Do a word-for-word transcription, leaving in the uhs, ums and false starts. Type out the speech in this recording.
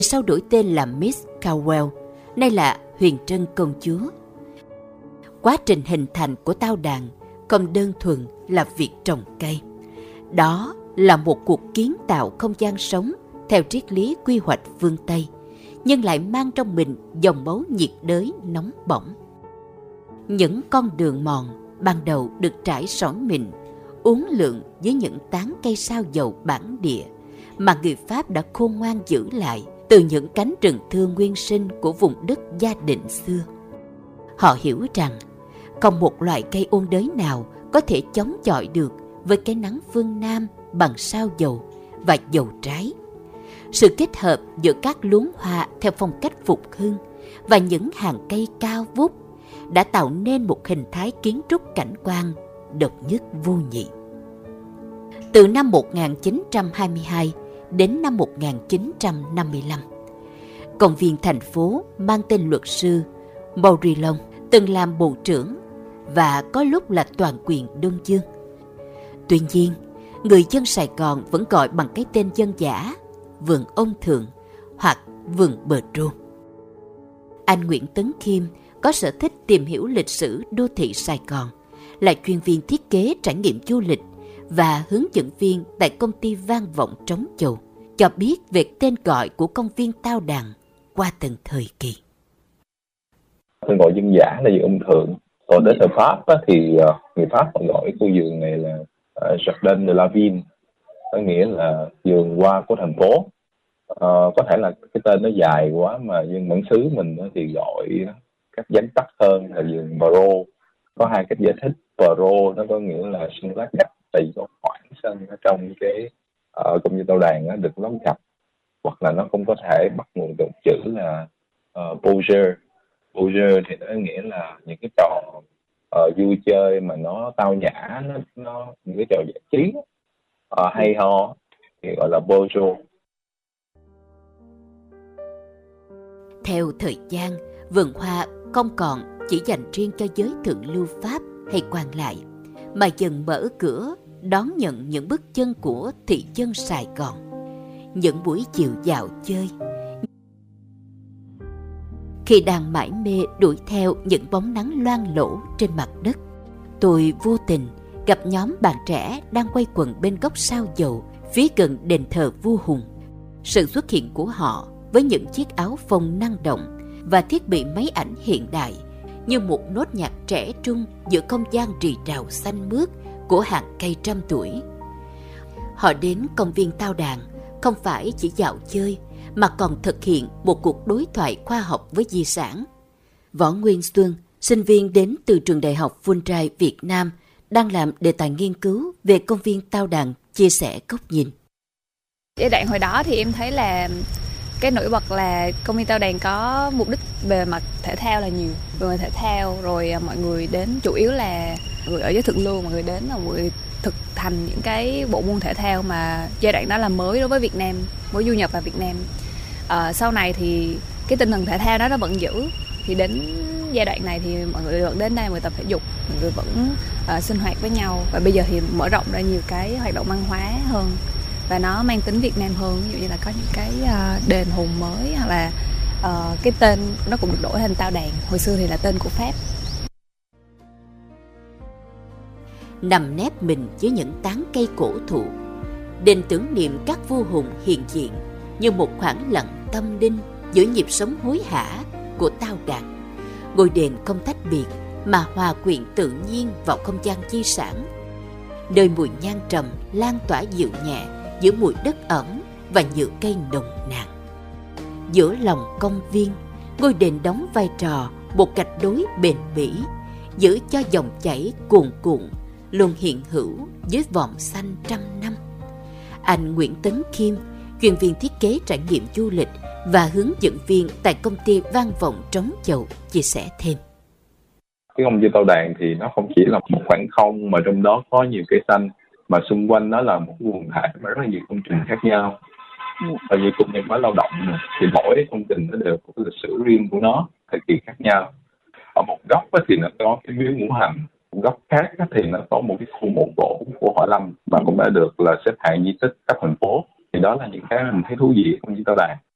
sau đổi tên là Miss Caldwell, nay là Huyền Trân Công Chúa. Quá trình hình thành của tao đàn không đơn thuần là việc trồng cây. Đó là một cuộc kiến tạo không gian sống theo triết lý quy hoạch phương Tây, nhưng lại mang trong mình dòng máu nhiệt đới nóng bỏng. Những con đường mòn ban đầu được trải sỏi mịn, uốn lượn với những tán cây sao dầu bản địa mà người Pháp đã khôn ngoan giữ lại từ những cánh rừng thưa nguyên sinh của vùng đất Gia Định xưa. Họ hiểu rằng không một loại cây ôn đới nào có thể chống chọi được với cái nắng phương Nam bằng sao dầu và dầu trái. Sự kết hợp giữa các luống hoa theo phong cách phục hưng và những hàng cây cao vút đã tạo nên một hình thái kiến trúc cảnh quan độc nhất vô nhị. Từ năm một nghìn chín trăm hai mươi hai đến năm một nghìn chín trăm năm mươi lăm, công viên thành phố mang tên luật sư Morillon từng làm bộ trưởng và có lúc là toàn quyền Đông Dương. Tuy nhiên, người dân Sài Gòn vẫn gọi bằng cái tên dân dã vườn Ông Thượng hoặc vườn Bờ Trô. Anh Nguyễn Tấn Khiêm có sở thích tìm hiểu lịch sử đô thị Sài Gòn, là chuyên viên thiết kế trải nghiệm du lịch và hướng dẫn viên tại công ty Vang Vọng Trống Chầu, cho biết về tên gọi của công viên Tao Đàn qua từng thời kỳ. Tên gọi dân dã là vườn Ông Thượng. Còn đến từ Pháp á, thì uh, người Pháp họ gọi khu vườn này là uh, Jardin de la Ville, có nghĩa là vườn hoa của thành phố. Uh, có thể là cái tên nó dài quá mà dân bản xứ mình á, thì gọi cách vắn tắt hơn là vườn Barreau. Có hai cách giải thích. Barreau nó có nghĩa là sân lát gạch, tại vì có khoảng sân ở trong cái uh, công viên Tao Đàn á, được lót gạch, hoặc là nó cũng có thể bắt nguồn từ chữ là uh, Beaujeu. Beaujeu thì nó nghĩa là những cái trò uh, vui chơi mà nó tao nhã, nó, nó những cái trò giải trí uh, hay ho thì gọi là Beaujeu. Theo thời gian, vườn hoa không còn chỉ dành riêng cho giới thượng lưu Pháp hay quan lại, mà dần mở cửa đón nhận những bước chân của thị dân Sài Gòn. Những buổi chiều dạo chơi, khi đang mải mê đuổi theo những bóng nắng loang lổ trên mặt đất, tôi vô tình gặp nhóm bạn trẻ đang quay quần bên gốc sao dầu phía gần đền thờ vua Hùng. Sự xuất hiện của họ với những chiếc áo phông năng động và thiết bị máy ảnh hiện đại như một nốt nhạc trẻ trung giữa không gian rì rào xanh mướt của hàng cây trăm tuổi. Họ đến công viên Tao Đàn không phải chỉ dạo chơi mà còn thực hiện một cuộc đối thoại khoa học với di sản. Võ Nguyên Xuân, sinh viên đến từ trường đại học Fulbright Việt Nam, đang làm đề tài nghiên cứu về công viên Tao Đàn, chia sẻ góc nhìn. Giai đoạn hồi đó thì em thấy là cái nổi bật là công viên Tao Đàn có mục đích về mặt thể thao là nhiều, về mặt thể thao, rồi mọi người đến chủ yếu là người ở giới thượng lưu, mọi người đến là mọi người thực hành những cái bộ môn thể thao mà giai đoạn đó là mới đối với Việt Nam, mới du nhập vào Việt Nam. À, sau này thì cái tinh thần thể thao đó nó vẫn giữ, thì đến giai đoạn này thì mọi người vẫn đến đây, mọi người tập thể dục, mọi người vẫn uh, sinh hoạt với nhau, và bây giờ thì mở rộng ra nhiều cái hoạt động văn hóa hơn và nó mang tính Việt Nam hơn, ví dụ như là có những cái uh, đền Hùng mới, hoặc là uh, cái tên nó cũng được đổi thành Tao Đàn, hồi xưa thì là tên của Pháp. Nằm nép mình với những tán cây cổ thụ, đền tưởng niệm các vua hùng hiện diện như một khoảng lặng tâm linh giữa nhịp sống hối hả của Tao Đàn. Ngôi đền không tách biệt mà hòa quyện tự nhiên vào không gian di sản, nơi mùi nhang trầm lan tỏa dịu nhẹ giữa mùi đất ẩm và nhựa cây nồng nàn. Giữa lòng công viên, ngôi đền đóng vai trò một gạch đối bền bỉ, giữ cho dòng chảy cuồn cuộn luôn hiện hữu dưới vòm xanh trăm năm. Anh Nguyễn Tấn Khiêm, chuyên viên thiết kế trải nghiệm du lịch và hướng dẫn viên tại công ty Vang Vọng Trống Chầu, chia sẻ thêm. Cái công viên Tao Đàn thì nó không chỉ là một khoảng không mà trong đó có nhiều cây xanh, mà xung quanh nó là một quần thể mà rất là nhiều công trình khác nhau. Và như cũng như mới lao động này, thì mỗi công trình nó đều có cái lịch sử riêng của nó, thời kỳ khác nhau. Ở một góc thì nó có cái miếu ngũ hành, một góc khác thì nó có một cái khu mộ cổ của Họ Lâm và cũng đã được là xếp hạng di tích cấp thành phố. Thì đó là những cái mình thấy thú vị ở công viên Tao Đàn.